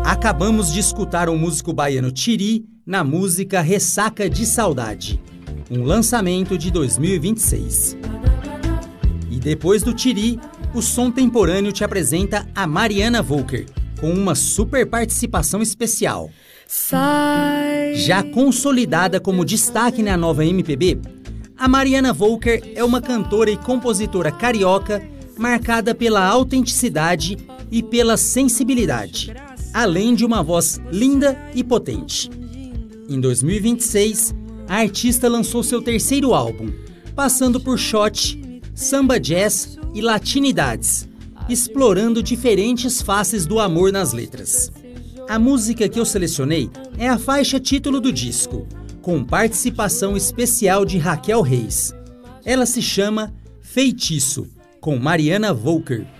Acabamos de escutar o músico baiano Tiri na música Ressaca de Saudade, um lançamento de 2026. E depois do Tiri, o Som Temporâneo te apresenta a Mariana Volker, com uma super participação especial. Já consolidada como destaque na nova MPB, a Mariana Volker é uma cantora e compositora carioca marcada pela autenticidade e pela sensibilidade, além de uma voz linda e potente. Em 2026, a artista lançou seu terceiro álbum, passando por shot, samba jazz e latinidades, explorando diferentes faces do amor nas letras. A música que eu selecionei é a faixa título do disco, com participação especial de Raquel Reis. Ela se chama Feitiço, com Mariana Volker.